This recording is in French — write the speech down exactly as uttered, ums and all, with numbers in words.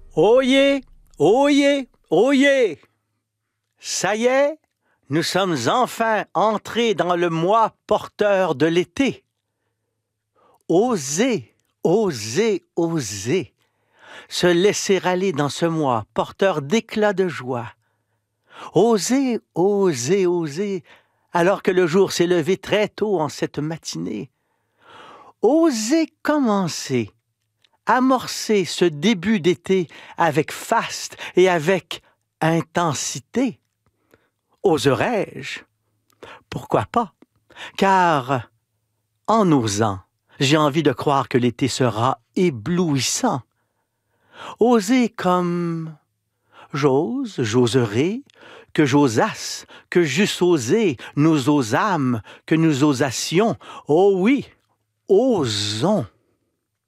Oyez, oyez, oyez! Ça y est, nous sommes enfin entrés dans le mois porteur de l'été. Osez, osez, osez se laisser aller dans ce mois porteur d'éclat de joie. Osez, osez, osez, alors que le jour s'est levé très tôt en cette matinée. Osez commencer, amorcer ce début d'été avec faste et avec intensité. Oserais-je? Pourquoi pas? Car, en osant, j'ai envie de croire que l'été sera éblouissant. Osez comme j'ose, j'oserai, que j'osasse, que j'eusse osé, nous osâmes, que nous osassions. Oh oui, osons!